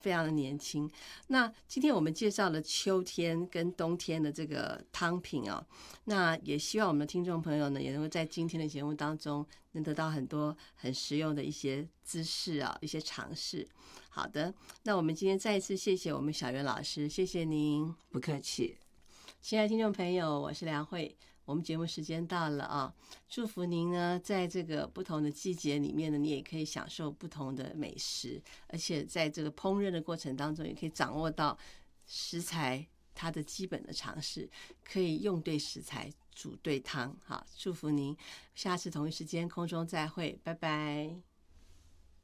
非常的年轻。那今天我们介绍了秋天跟冬天的这个汤品哦，那也希望我们的听众朋友呢，也能够在今天的节目当中能得到很多很实用的一些知识啊，一些尝试。好的，那我们今天再一次谢谢我们小袁老师，谢谢您。 不客气。 亲爱的听众朋友，我是梁慧，我们节目时间到了啊！祝福您呢，在这个不同的季节里面呢，你也可以享受不同的美食，而且在这个烹饪的过程当中，也可以掌握到食材它的基本的常识，可以用对食材，煮对汤。好，祝福您，下次同一时间空中再会，拜拜。